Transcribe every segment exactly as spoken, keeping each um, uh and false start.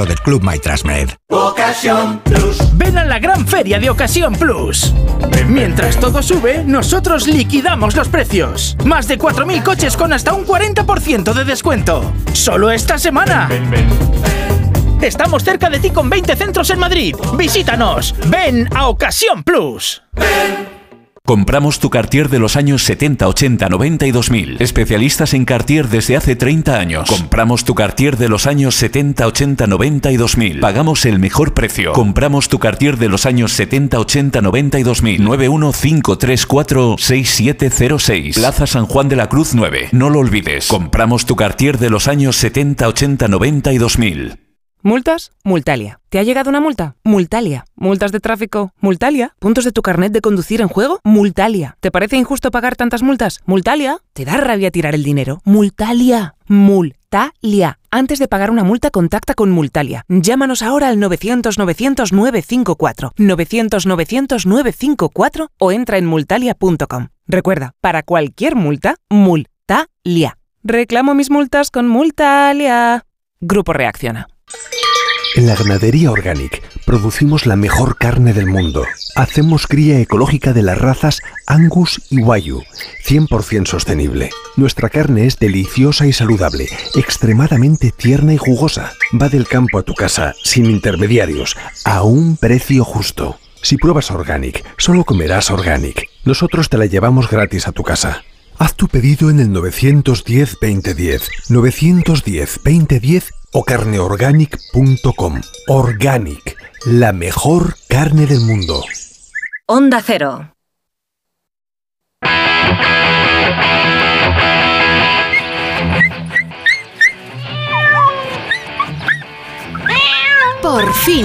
miembro del Club MyTrustmed. Ocasión Plus. Ven a la gran feria de Ocasión Plus. Mientras todo sube, nosotros liquidamos los precios. Más de cuatro mil coches con hasta un cuarenta por ciento de descuento. ¡Solo esta semana! Ven, ven, ven. Estamos cerca de ti con veinte centros en Madrid. Visítanos. Ven a Ocasión Plus. Ven. Compramos tu Cartier de los años setenta, ochenta, noventa y dos mil. Especialistas en Cartier desde hace treinta años. Compramos tu Cartier de los años setenta, ochenta, noventa y dos mil. Pagamos el mejor precio. Compramos tu Cartier de los años setenta, ochenta, noventa y dos mil. nueve uno cinco tres cuatro seis siete cero seis. Plaza San Juan de la Cruz nueve. No lo olvides. Compramos tu Cartier de los años setenta, ochenta, noventa y dos mil. ¿Multas? Multalia. ¿Te ha llegado una multa? Multalia. ¿Multas de tráfico? Multalia. ¿Puntos de tu carnet de conducir en juego? Multalia. ¿Te parece injusto pagar tantas multas? Multalia. ¿Te da rabia tirar el dinero? Multalia. Multalia. Antes de pagar una multa, contacta con Multalia. Llámanos ahora al novecientos, novecientos, nueve cinco cuatro, novecientos, novecientos, nueve cinco cuatro o entra en multalia punto com. Recuerda, para cualquier multa, Multalia. Reclamo mis multas con Multalia. Grupo Reacciona. En la Ganadería Organic producimos la mejor carne del mundo. Hacemos cría ecológica de las razas Angus y Wagyu, cien por ciento sostenible. Nuestra carne es deliciosa y saludable, extremadamente tierna y jugosa. Va del campo a tu casa, sin intermediarios, a un precio justo. Si pruebas Organic, solo comerás Organic. Nosotros te la llevamos gratis a tu casa. Haz tu pedido en el novecientos diez, veinte diez, novecientos diez, veinte diez o carneorganic punto com. Organic, la mejor carne del mundo. Onda Cero. Por fin.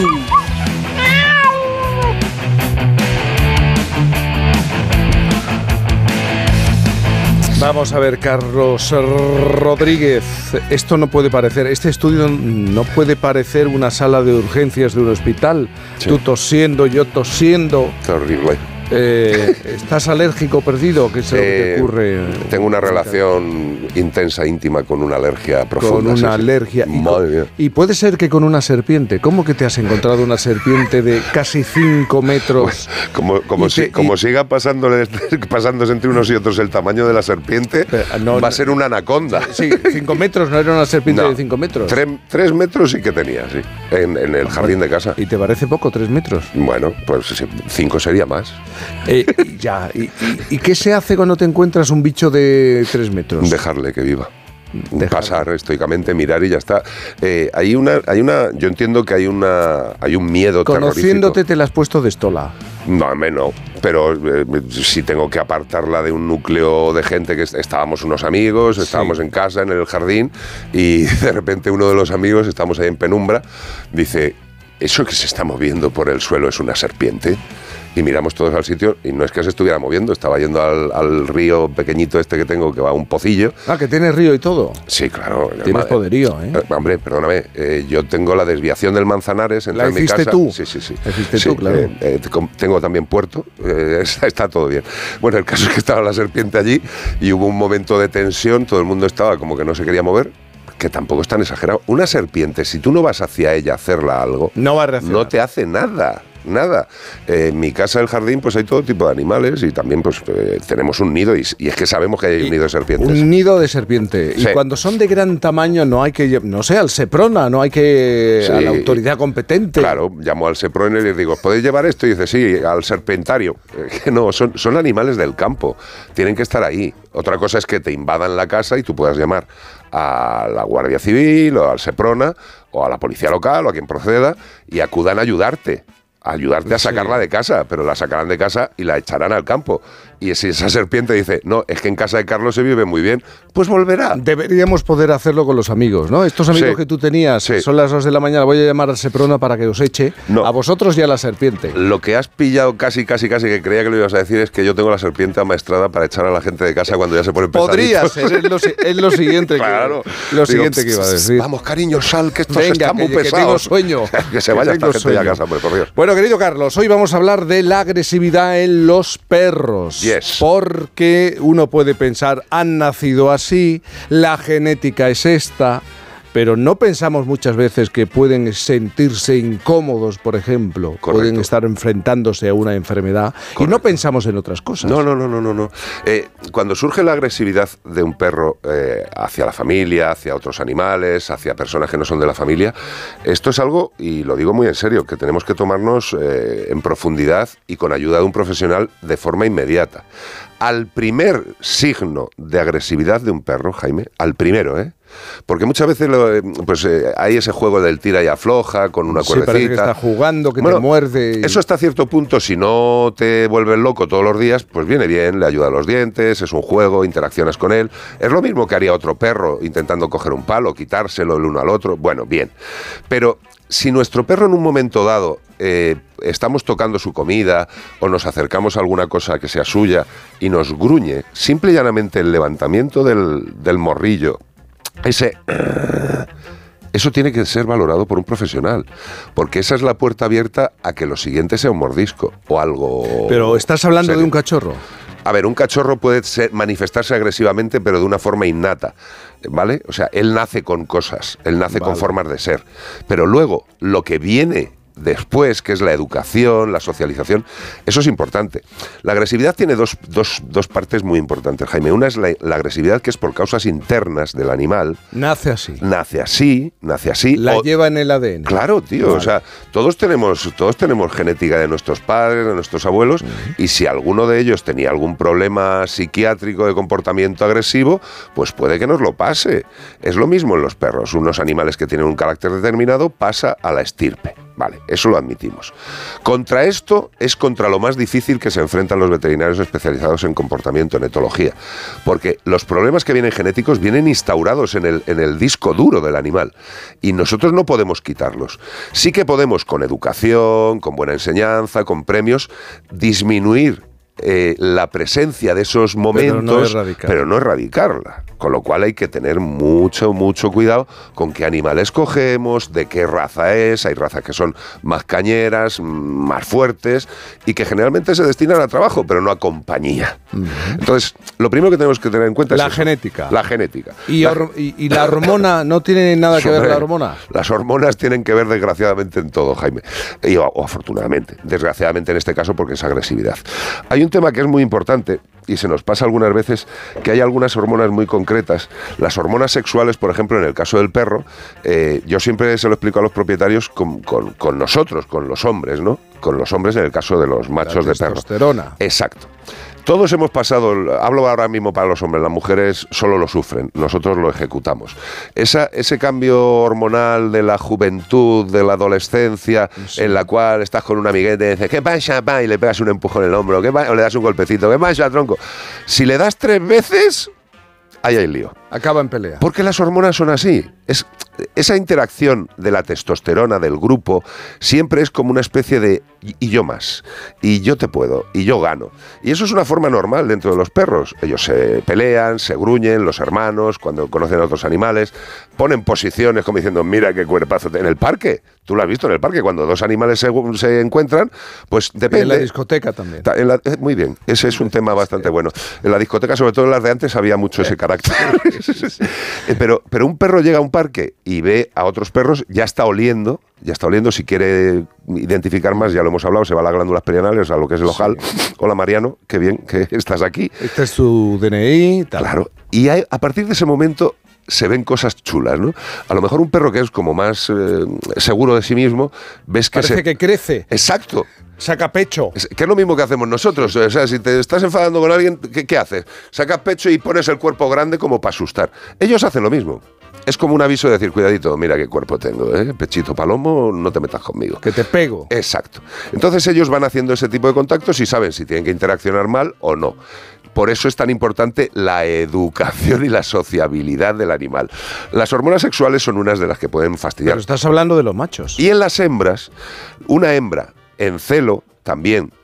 Vamos a ver, Carlos Rodríguez, esto no puede parecer, este estudio no puede parecer una sala de urgencias de un hospital. Sí. Tú tosiendo, yo tosiendo. Está horrible. Eh, ¿Estás alérgico perdido? ¿Qué es lo que te ocurre? Tengo una relación intensa, íntima con una alergia profunda. Con una sí, alergia. Sí. Y, con, y puede ser que con una serpiente. ¿Cómo que te has encontrado una serpiente de casi cinco metros? Pues, como como, si, te, como y, siga pasándole, pasándose entre unos y otros el tamaño de la serpiente, pero, no, va a ser una anaconda. Sí, cinco metros, no era una serpiente no, de cinco metros. Tres, tres metros sí que tenía, sí, en, en el jardín de casa. ¿Y te parece poco, tres metros? Bueno, pues cinco sería más. Eh, y ya, y, y, ¿y qué se hace cuando te encuentras un bicho de tres metros? Dejarle que viva. Dejarle. Pasar estoicamente, mirar y ya está. Eh, hay una, hay una, yo entiendo que hay una, hay un miedo terrorífico. Conociéndote te la has puesto de estola. No, no, pero eh, si tengo que apartarla de un núcleo de gente que estábamos unos amigos, estábamos sí. en casa, en el jardín, y de repente uno de los amigos, estamos ahí en penumbra, dice, ¿eso que se está moviendo por el suelo es una serpiente? Y miramos todos al sitio y no es que se estuviera moviendo, estaba yendo al, al río pequeñito este que tengo, que va a un pocillo. Ah, que tiene río y todo. Sí, claro. Tienes eh, poderío, ¿eh? eh hombre, perdóname, eh, yo tengo la desviación del Manzanares entre ¿La mi casa. hiciste tú? Sí, sí, sí. ¿La hiciste sí, tú, claro? Eh, eh, tengo también puerto, eh, está todo bien. Bueno, el caso es que estaba la serpiente allí y hubo un momento de tensión, todo el mundo estaba como que no se quería mover. Que tampoco es tan exagerado. Una serpiente, si tú no vas hacia ella a hacerla algo, no va a reaccionar. No te hace nada. Nada. Eh, en mi casa, el jardín, pues hay todo tipo de animales y también pues eh, tenemos un nido y, y es que sabemos que hay un nido de serpientes. Un nido de serpiente. Sí. Y cuando son de gran tamaño no hay que, no sé, al Seprona, no hay que sí. a la autoridad competente. Claro, llamo al Seprona y les digo, ¿podéis llevar esto? Y dice, sí, al serpentario. Eh, que no, son, son animales del campo. Tienen que estar ahí. Otra cosa es que te invadan la casa y tú puedas llamar a la Guardia Civil o al Seprona o a la policía local o a quien proceda y acudan a ayudarte. A ayudarte a sacarla sí. de casa, pero la sacarán de casa y la echarán al campo. Y si esa serpiente dice, no, es que en casa de Carlos se vive muy bien, pues volverá. Deberíamos poder hacerlo con los amigos, ¿no? Estos amigos sí. que tú tenías, sí. son las dos de la mañana, voy a llamar al Seprona para que os eche, no. a vosotros y a la serpiente. Lo que has pillado casi, casi, casi, que creía que lo ibas a decir, es que yo tengo la serpiente amaestrada para echar a la gente de casa cuando ya se pone pesadito. Podría ser, es lo, es lo siguiente, claro. que, lo Digo, siguiente que iba a decir. Vamos, cariño, sal, que estos Venga, están que, muy que pesados. tengo sueño. Que se vaya esta gente sueño. ya a casa, pues, por Dios. Bueno, querido Carlos, hoy vamos a hablar de la agresividad en los perros. Yes. Porque uno puede pensar, han nacido así, la genética es esta, pero no pensamos muchas veces que pueden sentirse incómodos, por ejemplo, Correcto. pueden estar enfrentándose a una enfermedad. Correcto. Y no pensamos en otras cosas. No, no, no, no, no. no. Eh, cuando surge la agresividad de un perro eh, hacia la familia, hacia otros animales, hacia personas que no son de la familia, esto es algo, y lo digo muy en serio, que tenemos que tomarnos eh, en profundidad y con ayuda de un profesional de forma inmediata. Al primer signo de agresividad de un perro, Jaime, al primero, ¿eh? Porque muchas veces lo, pues, eh, hay ese juego del tira y afloja con una sí, cuerdecita. parece que está jugando, que bueno, te muerde. Y... Eso hasta cierto punto, si no te vuelves loco todos los días, pues viene bien, le ayuda a los dientes, es un juego, interaccionas con él. Es lo mismo que haría otro perro intentando coger un palo, quitárselo el uno al otro. Bueno, bien. Pero si nuestro perro en un momento dado eh, estamos tocando su comida o nos acercamos a alguna cosa que sea suya y nos gruñe, simple y llanamente el levantamiento del, del morrillo, ese... Eso tiene que ser valorado por un profesional, porque esa es la puerta abierta a que lo siguiente sea un mordisco o algo... Pero estás hablando serio. de un cachorro. A ver, un cachorro puede ser, manifestarse agresivamente, pero de una forma innata, ¿vale? O sea, él nace con cosas, él nace vale. con formas de ser. Pero luego, lo que viene después, que es la educación, la socialización, eso es importante. La agresividad tiene dos, dos, dos partes muy importantes, Jaime. Una es la, la agresividad que es por causas internas del animal. Nace así. Nace así, nace así. La o, lleva en el A D N. Claro, tío. Vale. O sea, todos tenemos, todos tenemos genética de nuestros padres, de nuestros abuelos, uh-huh. y si alguno de ellos tenía algún problema psiquiátrico de comportamiento agresivo, pues puede que nos lo pase. Es lo mismo en los perros. Unos animales que tienen un carácter determinado pasa a la estirpe. Vale, eso lo admitimos. Contra esto es contra lo más difícil que se enfrentan los veterinarios especializados en comportamiento, en etología, porque los problemas que vienen genéticos vienen instaurados en el, en el disco duro del animal y nosotros no podemos quitarlos. Sí que podemos, con educación, con buena enseñanza, con premios, disminuir Eh, la presencia de esos momentos, pero no, erradicar. pero no erradicarla. Con lo cual hay que tener mucho, mucho cuidado con qué animales cogemos, de qué raza es. Hay razas que son más cañeras, más fuertes y que generalmente se destinan a trabajo, pero no a compañía. Uh-huh. Entonces, lo primero que tenemos que tener en cuenta la es eso, genética. La genética. ¿Y, la, or- y, y la hormona no tiene nada que ver la hormona? Las hormonas tienen que ver desgraciadamente en todo, Jaime. Y, o, o afortunadamente. Desgraciadamente en este caso porque es agresividad. Hay un tema que es muy importante y se nos pasa algunas veces, que hay algunas hormonas muy concretas. Las hormonas sexuales, por ejemplo, en el caso del perro, eh, yo siempre se lo explico a los propietarios con, con, con nosotros, con los hombres, ¿no? Con los hombres en el caso de los machos de perro. Testosterona. Exacto. Todos hemos pasado, hablo ahora mismo para los hombres, las mujeres solo lo sufren, nosotros lo ejecutamos. Esa, ese cambio hormonal de la juventud, de la adolescencia, sí. en la cual estás con un amiguete y dices, ¿qué pasa, pa? Y le pegas un empujón en el hombro, ¿qué pasa? O le das un golpecito, ¿qué pasa, tronco? Si le das tres veces, ahí hay lío. Acaba en pelea. Porque las hormonas son así. Es, esa interacción de la testosterona, del grupo, siempre es como una especie de y, y yo más, y yo te puedo, y yo gano. Y eso es una forma normal dentro de los perros. Ellos se pelean, se gruñen, los hermanos, cuando conocen a otros animales, ponen posiciones como diciendo, mira qué cuerpazo. En el parque, tú lo has visto en el parque, cuando dos animales se, se encuentran, pues depende. En la discoteca también. En la, muy bien, ese es un tema bastante bueno. En la discoteca, sobre todo en las de antes, había mucho ese carácter. Pero, pero un perro llega a un parque y ve a otros perros, ya está oliendo, ya está oliendo, si quiere identificar más, ya lo hemos hablado, se va a las glándulas perianales, a lo que es el ojal. Sí. Hola Mariano, qué bien que estás aquí. Este es tu D N I, tal. Claro, y hay, a partir de ese momento se ven cosas chulas, ¿no? A lo mejor un perro que es como más eh, seguro de sí mismo, ves que Parece se... que crece. Exacto. Saca pecho. Es, que es lo mismo que hacemos nosotros. O sea, si te estás enfadando con alguien, ¿qué, qué haces? Sacas pecho y pones el cuerpo grande como para asustar. Ellos hacen lo mismo. Es como un aviso de decir, cuidadito, mira qué cuerpo tengo, ¿eh? Pechito palomo, no te metas conmigo. Que te pego. Exacto. Entonces ellos van haciendo ese tipo de contactos y saben si tienen que interaccionar mal o no. Por eso es tan importante la educación y la sociabilidad del animal. Las hormonas sexuales son unas de las que pueden fastidiar. Pero estás hablando de los machos. Y en las hembras, una hembra en celo también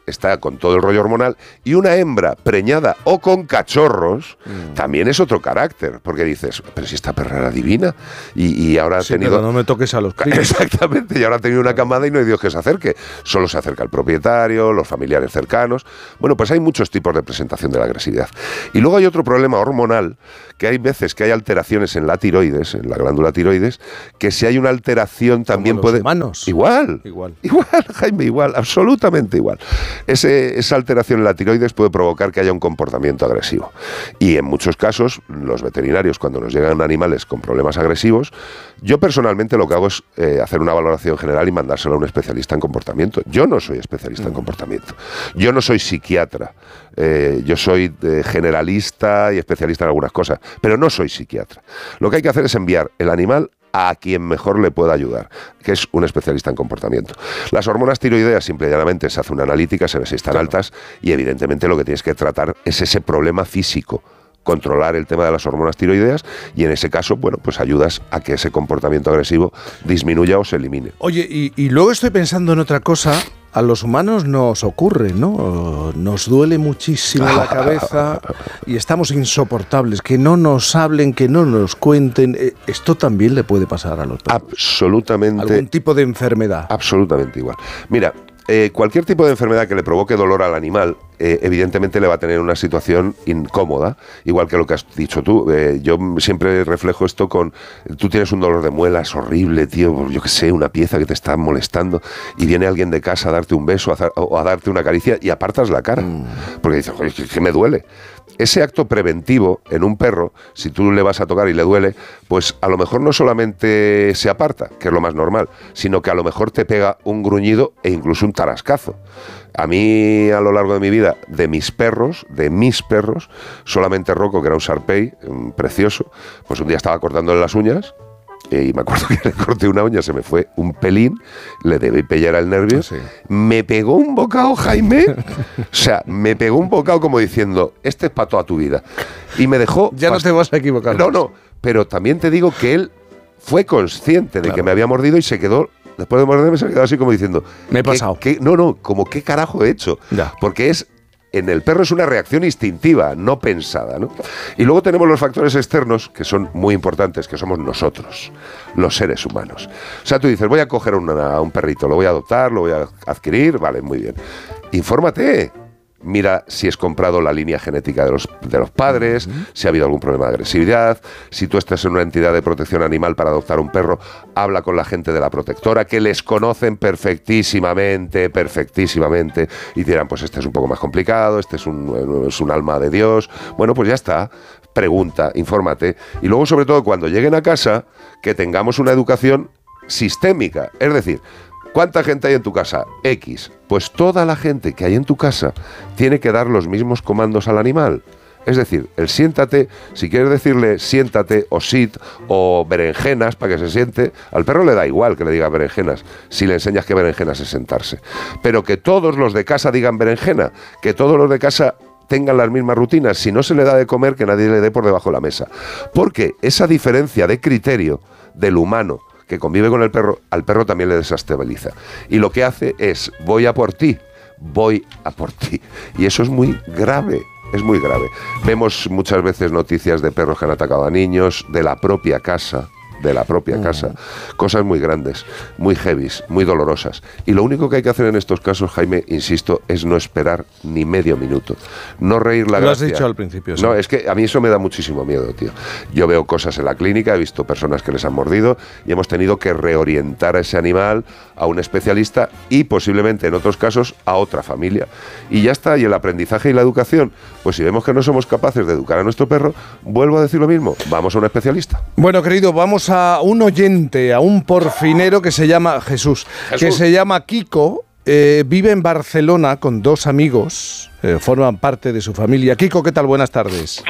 está con todo el rollo hormonal, y una hembra preñada o con cachorros mm. también es otro carácter, porque dices, pero si esta perra era divina y, y ahora ha sí, tenido... pero no me toques a los críos. Exactamente, y ahora ha tenido una camada y no hay Dios que se acerque, solo se acerca el propietario, los familiares cercanos. Bueno, pues hay muchos tipos de presentación de la agresividad. Y luego hay otro problema hormonal, que hay veces que hay alteraciones en la tiroides, en la glándula tiroides, que si hay una alteración también Como los puede... humanos. Igual, igual, igual, Jaime, igual, absolutamente igual. Ese, esa alteración en la tiroides puede provocar que haya un comportamiento agresivo. Y en muchos casos, los veterinarios, cuando nos llegan animales con problemas agresivos, yo personalmente lo que hago es eh, hacer una valoración general y mandárselo a un especialista en comportamiento. Yo no soy especialista mm. en comportamiento. Yo no soy psiquiatra. Eh, yo soy eh, generalista y especialista en algunas cosas, pero no soy psiquiatra. Lo que hay que hacer es enviar el animal a quien mejor le pueda ayudar, que es un especialista en comportamiento. Las hormonas tiroideas, simple y llanamente, se hace una analítica, se ve si están claro. altas, y evidentemente lo que tienes que tratar es ese problema físico, controlar el tema de las hormonas tiroideas, y en ese caso, bueno, pues ayudas a que ese comportamiento agresivo disminuya o se elimine. Oye, y, y luego estoy pensando en otra cosa. A los humanos nos ocurre, ¿no? Nos duele muchísimo la cabeza y estamos insoportables. Que no nos hablen, que no nos cuenten. Esto también le puede pasar a los perros. Absolutamente. ¿Algún tipo de enfermedad? Absolutamente igual. Mira, eh, cualquier tipo de enfermedad que le provoque dolor al animal, eh, evidentemente le va a tener una situación incómoda, igual que lo que has dicho tú. Eh, yo siempre reflejo esto con, tú tienes un dolor de muelas horrible, tío, yo qué sé, una pieza que te está molestando, y viene alguien de casa a darte un beso a, o a darte una caricia y apartas la cara, mm. porque dices, oye, que, que me duele. Ese acto preventivo en un perro, si tú le vas a tocar y le duele, pues a lo mejor no solamente se aparta, que es lo más normal, sino que a lo mejor te pega un gruñido e incluso un tarascazo. A mí, a lo largo de mi vida, de mis perros, de mis perros, solamente Rocco, que era un Shar-Pei, un precioso, pues un día estaba cortándole las uñas, y me acuerdo que le corté una uña, se me fue un pelín, le debí pellar el nervio, sí. me pegó un bocado, Jaime, o sea, me pegó un bocado como diciendo, este es para toda tu vida, y me dejó... Ya no te vas a equivocar. No, no, pero también te digo que él fue consciente de claro. que me había mordido y se quedó, después de morderme se quedó así como diciendo... Me he pasado. ¿qué, qué, no, no, como qué carajo he hecho, ya. porque es... En el perro es una reacción instintiva, no pensada, ¿no? Y luego tenemos los factores externos, que son muy importantes, que somos nosotros, los seres humanos. O sea, tú dices, voy a coger una, a un perrito, lo voy a adoptar, lo voy a adquirir, vale, muy bien. Infórmate. Mira si es comprado la línea genética de los, de los padres, uh-huh. si ha habido algún problema de agresividad. Si tú estás en una entidad de protección animal para adoptar un perro, habla con la gente de la protectora, que les conocen perfectísimamente, perfectísimamente, y dirán, pues este es un poco más complicado, este es un, es un alma de Dios. Bueno, pues ya está. Pregunta, infórmate. Y luego, sobre todo, cuando lleguen a casa, que tengamos una educación sistémica. Es decir, ¿cuánta gente hay en tu casa? X. Pues toda la gente que hay en tu casa tiene que dar los mismos comandos al animal. Es decir, el siéntate, si quieres decirle siéntate o sit o berenjenas para que se siente, al perro le da igual que le diga berenjenas, si le enseñas que berenjenas es sentarse. Pero que todos los de casa digan berenjena, que todos los de casa tengan las mismas rutinas, si no se le da de comer, que nadie le dé por debajo de la mesa. Porque esa diferencia de criterio del humano que convive con el perro, al perro también le desestabiliza. Y lo que hace es, voy a por ti, voy a por ti. Y eso es muy grave, es muy grave. Vemos muchas veces noticias de perros que han atacado a niños, de la propia casa, de la propia casa. Uh-huh. Cosas muy grandes, muy heavies, muy dolorosas. Y lo único que hay que hacer en estos casos, Jaime, insisto, es no esperar ni medio minuto. No reír la gracia. Lo has gracia. dicho al principio. Sí. No, es que a mí eso me da muchísimo miedo, tío. Yo veo cosas en la clínica, he visto personas que les han mordido y hemos tenido que reorientar a ese animal a un especialista y posiblemente en otros casos a otra familia. Y ya está, y el aprendizaje y la educación, pues si vemos que no somos capaces de educar a nuestro perro, vuelvo a decir lo mismo, vamos a un especialista. Bueno, querido, vamos a a un oyente, a un porfinero que se llama Jesús, Jesús. que se llama Kiko, eh, vive en Barcelona con dos amigos, eh, forman parte de su familia. Kiko, ¿qué tal? Buenas tardes.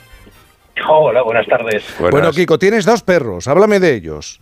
Hola, buenas tardes. Buenas. Bueno, Kiko, tienes dos perros, háblame de ellos.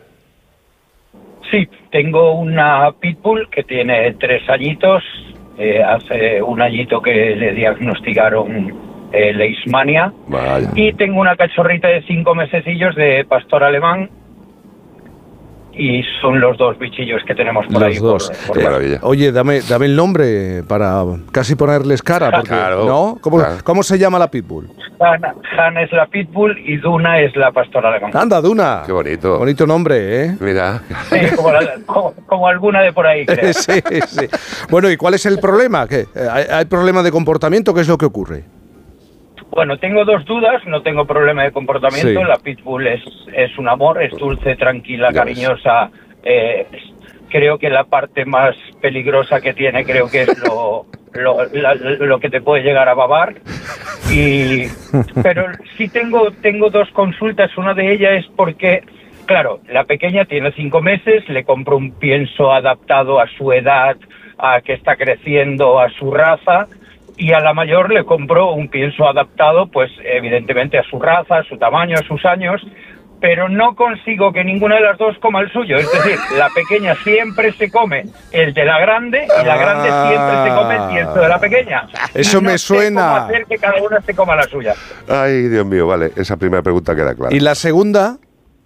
Sí, tengo una pitbull que tiene tres añitos, eh, hace un añito que le diagnosticaron Eh, Leishmania. Vaya. Y tengo una cachorrita de cinco mesecillos de pastor alemán y son los dos bichillos que tenemos por Los ahí. dos. Por, por Eh, maravilla. Oye, dame, dame el nombre para casi ponerles cara, porque, Claro, ¿no? ¿Cómo, claro. ¿Cómo se llama la pitbull? Han, Han es la pitbull y Duna es la pastora alemán. Anda, Duna. Qué bonito. Bonito nombre, ¿eh? Mira. Sí, como, la- como- como alguna de por ahí, creo. sí, sí. Bueno, ¿y cuál es el problema? ¿Qué? ¿Hay, hay problema de comportamiento? ¿Qué es lo que ocurre? Bueno, tengo dos dudas, no tengo problema de comportamiento. Sí. La pitbull es, es un amor, es dulce, tranquila, Ya ves. cariñosa. Eh, creo que la parte más peligrosa que tiene creo que es lo, lo, la- lo que te puede llegar a babar. Y, pero sí tengo, tengo dos consultas. Una de ellas es porque, claro, la pequeña tiene cinco meses, le compro un pienso adaptado a su edad, a que está creciendo, a su raza. Y a la mayor le compró un pienso adaptado, pues evidentemente a su raza, a su tamaño, a sus años, pero no consigo que ninguna de las dos coma el suyo. Es decir, la pequeña siempre se come el de la grande y la grande siempre se come el pienso de la pequeña. Eso Y no me sé cómo suena. hacer que cada una se coma la suya. Ay, Dios mío, vale. Esa primera pregunta queda clara. ¿Y la segunda?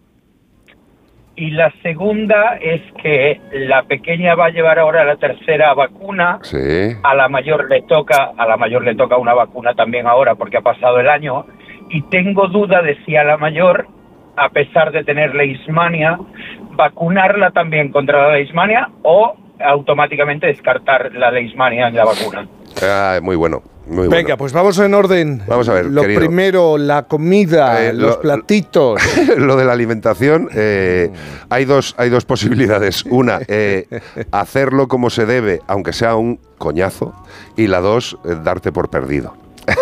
Y la segunda es que la pequeña va a llevar ahora la tercera vacuna. Sí. A la mayor le toca, a la mayor le toca una vacuna también ahora porque ha pasado el año. Y tengo duda de si a la mayor, a pesar de tener leishmania, vacunarla también contra la leishmania o automáticamente descartar la leishmania en la vacuna. Ah, muy bueno. Muy Venga, bueno. pues vamos en orden. Vamos a ver, Lo querido. primero, la comida, Eh, los lo- platitos. Lo de la alimentación, eh, hay, dos, hay dos posibilidades. Una, eh, hacerlo como se debe, aunque sea un coñazo. Y la dos, eh, darte por perdido.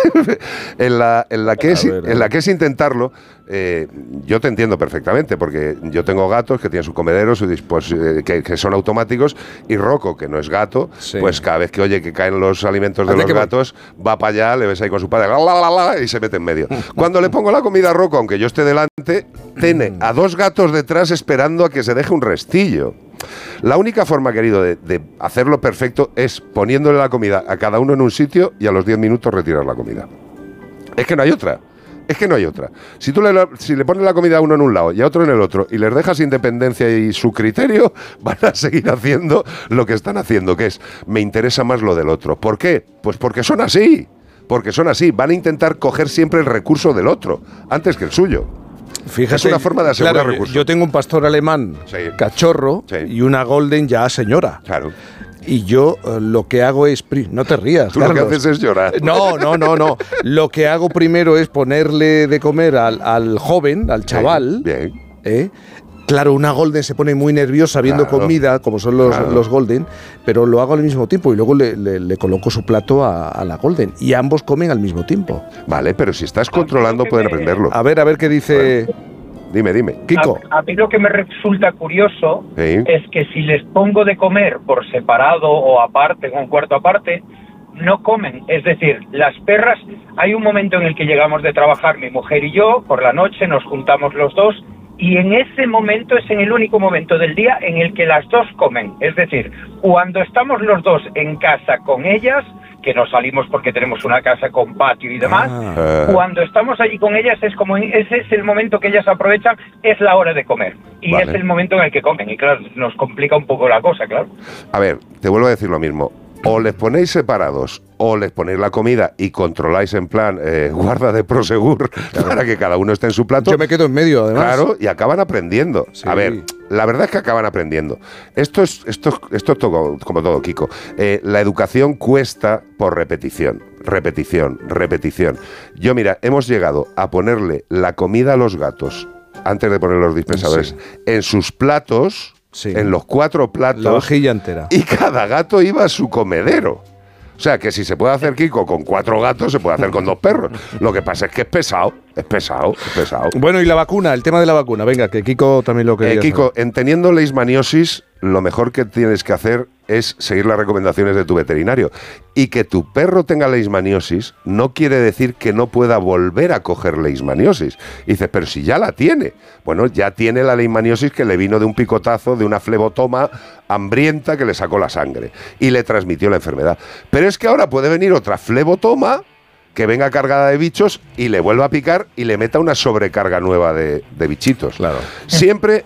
en, la, en, la que A es, ver, a ver. en la que es intentarlo, eh, yo te entiendo perfectamente, porque yo tengo gatos que tienen su comedero, su dispos- eh, que, que son automáticos, y Rocco, que no es gato, Sí. pues cada vez que oye que caen los alimentos de Anda los que va. gatos, va para allá, le ves ahí con su padre, la, la, la, la, y se mete en medio. Cuando le pongo la comida a Rocco, aunque yo esté delante, tiene a dos gatos detrás esperando a que se deje un restillo. La única forma, querido, de, de hacerlo perfecto es poniéndole la comida a cada uno en un sitio y a los diez minutos retirar la comida. Es que no hay otra. Es que no hay otra. Si tú le, si le pones la comida a uno en un lado y a otro en el otro y les dejas independencia y su criterio, van a seguir haciendo lo que están haciendo, que es, me interesa más lo del otro. ¿Por qué? Pues porque son así. Porque son así. Van a intentar coger siempre el recurso del otro, antes que el suyo. Fíjate, Es una forma de asegurar claro, recursos. yo tengo un pastor alemán Sí. cachorro Sí. y una golden ya señora. Claro. Y yo eh, lo que hago es... pri- No te rías, Tú lo que Carlos. haces es llorar. No, no, no, no. Lo que hago primero es ponerle de comer al, al joven, al chaval. Bien. ¿eh? Claro, una golden se pone muy nerviosa viendo Claro. comida, como son los, Claro. los golden, pero lo hago al mismo tiempo y luego le, le- le coloco su plato a, a la golden. Y ambos comen al mismo tiempo. Vale, pero si estás controlando pueden aprenderlo. A ver, a ver qué dice Dime, dime. Kiko. A, a mí lo que me resulta curioso Sí. es que si les pongo de comer por separado o aparte, en un cuarto aparte, no comen. Es decir, las perras, hay un momento en el que llegamos de trabajar mi mujer y yo, por la noche nos juntamos los dos, y en ese momento es en el único momento del día en el que las dos comen. Es decir, cuando estamos los dos en casa con ellas, que nos salimos porque tenemos una casa con patio y demás, Ah. cuando estamos allí con ellas es como, ese es el momento que ellas aprovechan, es la hora de comer. Y Vale. es el momento en el que comen. Y claro, nos complica un poco la cosa, claro. A ver, te vuelvo a decir lo mismo. O les ponéis separados o les ponéis la comida y controláis en plan eh, guarda de Prosegur para que cada uno esté en su plato. Yo me quedo en medio, además. Claro, y acaban aprendiendo. Sí. A ver, la verdad es que acaban aprendiendo. Esto es, esto, esto es todo, como todo, Kiko. Eh, la educación cuesta por repetición, repetición, repetición. Yo, mira, hemos llegado a ponerle la comida a los gatos antes de poner los dispensadores Sí. en sus platos, Sí. en los cuatro platos. La vajilla entera. Y cada gato iba a su comedero. O sea, que si se puede hacer Kiko con cuatro gatos, se puede hacer con dos perros. Lo que pasa es que es pesado, es pesado, es pesado. Bueno, y la vacuna, el tema de la vacuna. Venga, que Kiko también lo quería Eh, Kiko, saber. en teniendo leishmaniosis, lo mejor que tienes que hacer es seguir las recomendaciones de tu veterinario. Y que tu perro tenga leishmaniosis no quiere decir que no pueda volver a coger leishmaniosis. Y dices, pero si ya la tiene. Bueno, ya tiene la leishmaniosis que le vino de un picotazo, de una flebotoma hambrienta que le sacó la sangre y le transmitió la enfermedad. Pero es que ahora puede venir otra flebotoma que venga cargada de bichos y le vuelva a picar y le meta una sobrecarga nueva de, de bichitos. Claro. Siempre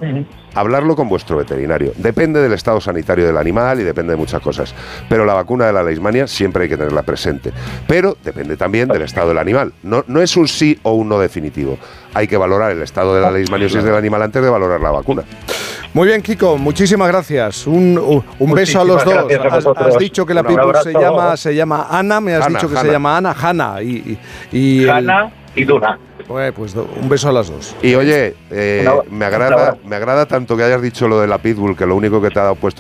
hablarlo con vuestro veterinario. Depende del estado sanitario del animal y depende de muchas cosas. Pero la vacuna de la leishmania siempre hay que tenerla presente. Pero depende también del estado del animal. No, no es un sí o un no definitivo. Hay que valorar el estado de la leishmaniosis del animal antes de valorar la vacuna. Muy bien, Kiko, muchísimas gracias. Un, un, un beso a los dos. A has, has dicho que la pitbull se llama, se llama Ana, me has Hanna, dicho que Hanna. se llama Ana, Hanna. Y, y, y Hanna y Duna. Pues, pues un beso a las dos. Y oye, eh, Una- me agrada, me agrada tanto que hayas dicho lo de la pitbull, que lo único que te ha dado puesto